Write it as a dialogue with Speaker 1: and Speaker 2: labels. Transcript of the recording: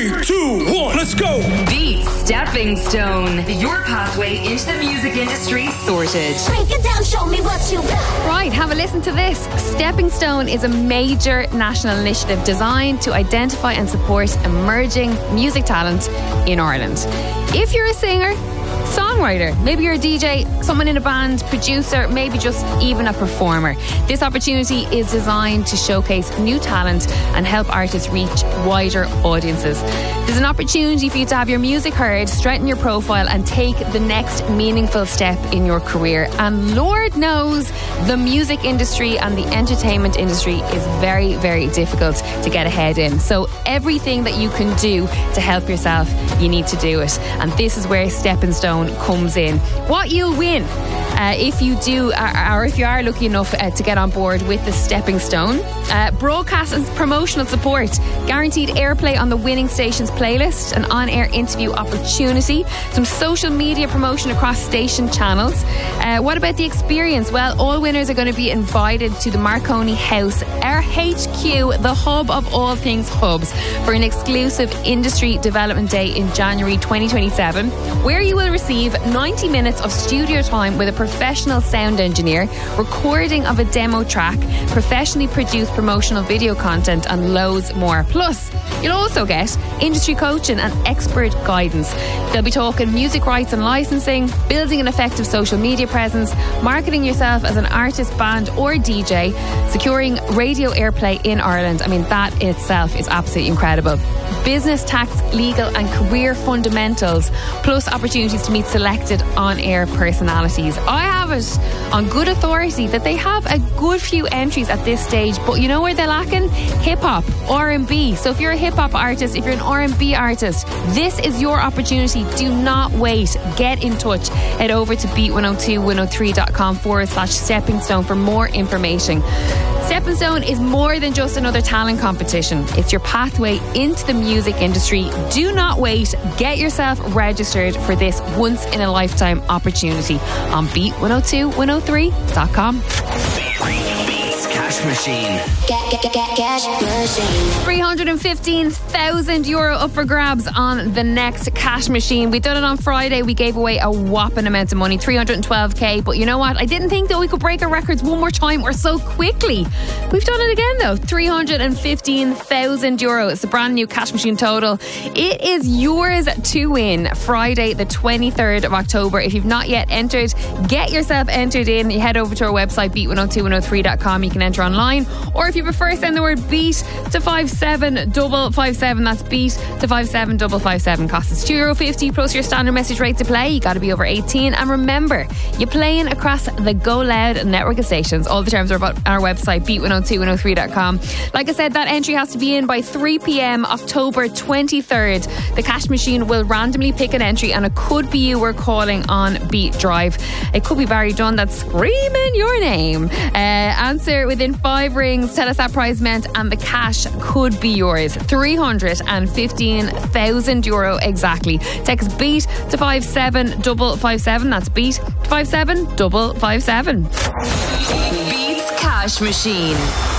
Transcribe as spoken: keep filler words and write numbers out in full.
Speaker 1: Three, two, one, let's go!
Speaker 2: Beat Stepping Stone. Your pathway into the music industry sorted.
Speaker 3: Break it down, show me what you got.
Speaker 4: Right, have a listen to this. Stepping Stone is a major national initiative designed to identify and support emerging music talent in Ireland. If you're a singer, songwriter, maybe you're a D J, someone in a band, producer, maybe just even a performer. This opportunity is designed to showcase new talent and help artists reach wider audiences. There's an opportunity for you to have your music heard, strengthen your profile and take the next meaningful step in your career. And Lord knows the music industry and the entertainment industry is very, very difficult to get ahead in. So everything that you can do to help yourself, you need to do it. And this is where Stepping Stone comes in. What you'll win uh, if you do, uh, or if you are lucky enough uh, to get on board with the Stepping Stone, uh, broadcast and promotional support, guaranteed airplay on the winning station's playlist, an on-air interview opportunity, some social media promotion across station channels. Uh, what about the experience? Well, all winners are going to be invited to the Marconi House, our H Q, the hub of all things hubs, for an exclusive industry development day in January twenty twenty-seven, where you will receive ninety minutes of studio time with a professional sound engineer, recording of a demo track, professionally produced promotional video content and loads more. Plus, you'll also get industry coaching and expert guidance. They'll be talking music rights and licensing, building an effective social media presence, marketing yourself as an artist, band or D J, securing radio airplay in Ireland. I mean, that in itself is absolutely incredible. Business, tax, legal and career fundamentals, plus opportunities to meet selected on-air personalities. I have it on good authority that they have a good few entries at this stage, but you know where they're lacking? Hip-hop, R and B. So if you're a hip-hop artist, if you're an R and B artist, this is your opportunity. Do not wait. Get in touch. Head over to beat one oh two one oh three dot com forward slash Stepping Stone for more information. Stepping Stone is more than just another talent competition. It's your pathway into the music industry. Do not wait. Get yourself registered for this once in a lifetime opportunity on beat one oh two one oh three dot com.
Speaker 5: Cash Machine.
Speaker 3: Get, get, get, get, cash machine.
Speaker 4: three hundred fifteen thousand euro up for grabs on the next Cash Machine. We done it on Friday. We gave away a whopping amount of money, three hundred twelve k. But you know what? I didn't think that we could break our records one more time or so quickly. We've done it again though. three hundred fifteen thousand euro. It's a brand new Cash Machine total. It is yours to win Friday the twenty-third of October. If you've not yet entered, get yourself entered in. You head over to our website beat one oh two one oh three dot com. You can enter online, or if you prefer, send the word beat to five seven five five seven. That's beat to five seven five five seven. Cost is two euro fifty plus your standard message rate to play. You got to be over eighteen, and remember, you're playing across the Go Loud network of stations. All the terms are about our website beat one oh two one oh three dot com. Like I said, that entry has to be in by three p.m. October twenty-third. The Cash Machine will randomly pick an entry, and it could be you we're calling on Beat Drive. It could be Barry Dunn that's screaming your name. Uh, answer within five rings, tell us that prize meant, and the cash could be yours. three hundred fifteen thousand euro exactly. Text beat to five seven five five seven. That's beat to five seven five five seven.
Speaker 2: Beats Cash Machine.